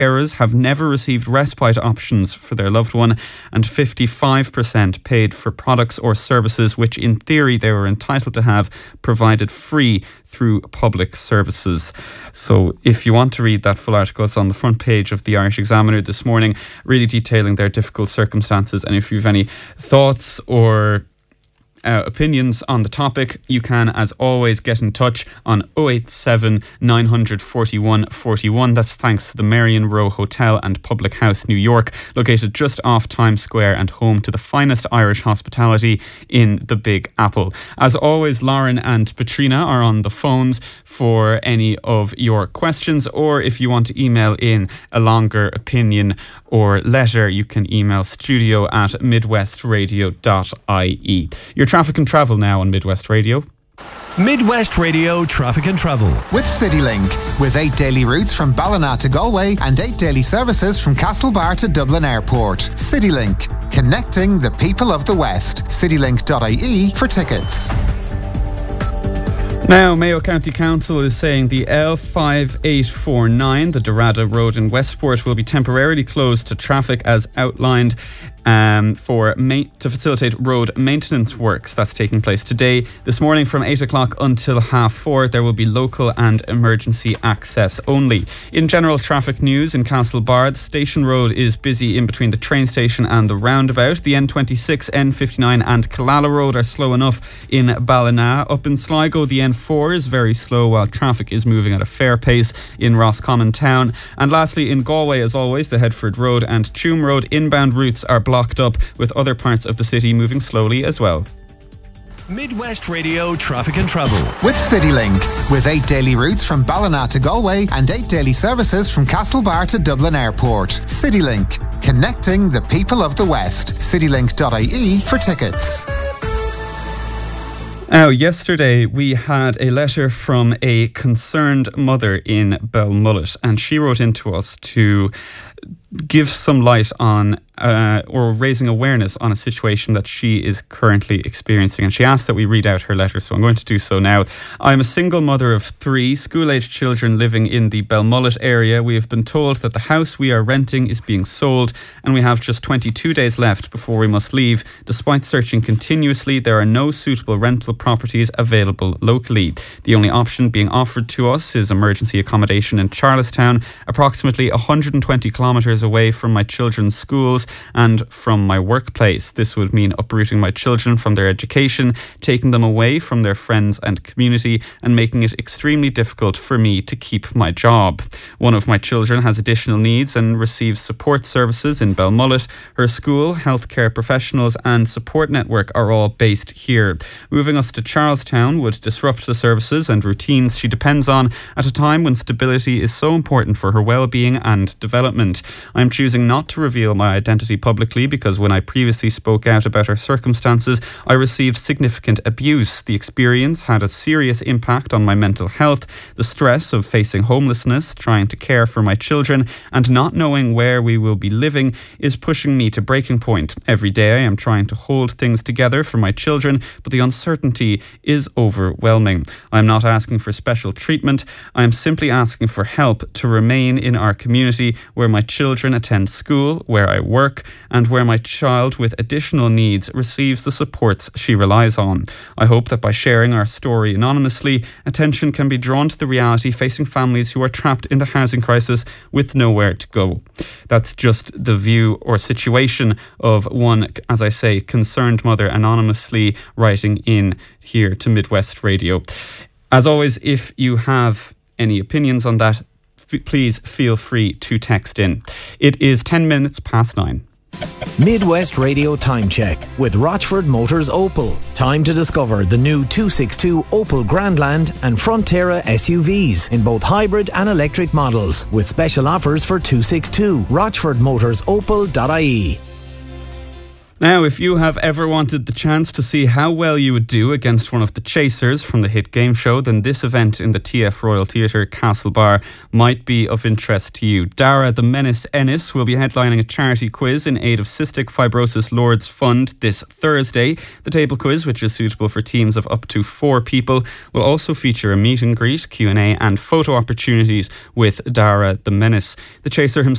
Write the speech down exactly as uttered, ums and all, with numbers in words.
carers have never received respite options for their loved one, and fifty-five percent paid for products or services which in theory they were entitled to have provided free through public services. So if you want to read that full article, it's on the front page of the Irish Examiner this morning, really detailing their difficult circumstances. And if you have any thoughts or Uh, opinions on the topic, you can, as always, get in touch on oh eight seven, nine four one, four one. That's thanks to the Marion Row Hotel and Public House, New York, located just off Times Square and home to the finest Irish hospitality in the Big Apple. As always, Lauren and Petrina are on the phones for any of your questions, or if you want to email in a longer opinion or letter, you can email studio at midwestradio dot I E. Your traffic and travel now on Midwest Radio. Midwest Radio Traffic and Travel with CityLink, with eight daily routes from Ballina to Galway and eight daily services from Castlebar to Dublin Airport. CityLink, connecting the people of the West. citylink dot I E for tickets. Now, Mayo County Council is saying the L five eight four nine, the Dorada Road in Westport, will be temporarily closed to traffic as outlined um, for ma- to facilitate road maintenance works. That's taking place today. This morning from eight o'clock until half four, there will be local and emergency access only. In general traffic news in Castlebar, the Station Road is busy in between the train station and the roundabout. The N twenty-six, N fifty-nine and Killala Road are slow enough in Ballina. Up in Sligo, the N four is very slow while traffic is moving at a fair pace in Roscommon Town. And lastly, in Galway, as always, the Headford Road and Tuam Road inbound routes are blocked up, with other parts of the city moving slowly as well. Midwest Radio Traffic and Travel with CityLink, with eight daily routes from Ballina to Galway and eight daily services from Castlebar to Dublin Airport. CityLink, connecting the people of the West. citylink dot I E for tickets. Now, yesterday we had a letter from a concerned mother in Belmullet, and she wrote into us to give some light on uh, or raising awareness on a situation that she is currently experiencing, and she asked that we read out her letter, so I'm going to do so now. I'm a single mother of three school-aged children living in the Belmullet area. We have been told that the house we are renting is being sold, and we have just twenty-two days left before we must leave. Despite searching continuously, there are no suitable rental properties available locally. The only option being offered to us is emergency accommodation in Charlestown, approximately one hundred twenty kilometres away from my children's schools and from my workplace. This would mean uprooting my children from their education, taking them away from their friends and community, and making it extremely difficult for me to keep my job. One of my children has additional needs and receives support services in Belmullet. Her school, healthcare professionals and support network are all based here. Moving us to Charlestown would disrupt the services and routines she depends on at a time when stability is so important for her well-being and development. I'm choosing not to reveal my identity publicly because when I previously spoke out about her circumstances, I received significant abuse. The experience had a serious impact on my mental health. The stress of facing homelessness, trying to care for my children, and not knowing where we will be living is pushing me to breaking point. Every day I am trying to hold things together for my children, but the uncertainty is overwhelming. I am not asking for special treatment. I am simply asking for help to remain in our community where my children attend school, where I work, and where my child with additional needs receives the supports she relies on. I hope that by sharing our story anonymously, attention can be drawn to the reality facing families who are trapped in the housing crisis with nowhere to go. That's just the view or situation of one, as I say, concerned mother anonymously writing in here to Midwest Radio. As always, if you have any opinions on that, please feel free to text in. It is ten minutes past nine. Midwest Radio Time Check with Rochford Motors Opel. Time to discover the new two sixty-two Opel Grandland and Frontera S U Vs in both hybrid and electric models with special offers for two sixty-two. rochford motors opel dot I E. Now, if you have ever wanted the chance to see how well you would do against one of the chasers from the hit game show, then this event in the T F Royal Theatre, Castlebar, might be of interest to you. Dara the Menace Ennis will be headlining a charity quiz in aid of Cystic Fibrosis Lords Fund this Thursday. The table quiz, which is suitable for teams of up to four people, will also feature a meet and greet, Q and A and photo opportunities with Dara the Menace. The chaser himself